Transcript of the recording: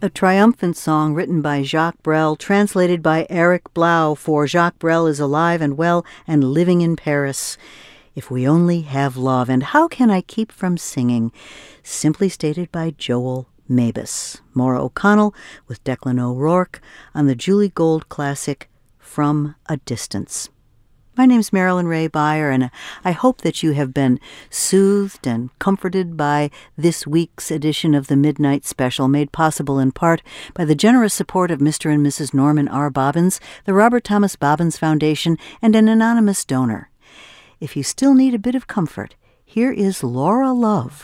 A triumphant song written by Jacques Brel, translated by Eric Blau, for Jacques Brel is alive and well and living in Paris. If we only have love, and how can I keep from singing? Simply stated by Joel Mabus. Maura O'Connell with Declan O'Rourke on the Julie Gold classic From a Distance. My name's Marilyn Ray Beyer, and I hope that you have been soothed and comforted by this week's edition of the Midnight Special, made possible in part by the generous support of Mr. and Mrs. Norman R. Bobbins, the Robert Thomas Bobbins Foundation, and an anonymous donor. If you still need a bit of comfort, here is Laura Love